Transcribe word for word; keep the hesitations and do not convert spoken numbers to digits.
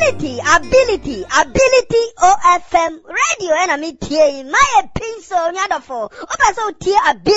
ability, ability, ability O F M radio and I mean T A my pin so nyadafo. Opa so T ability.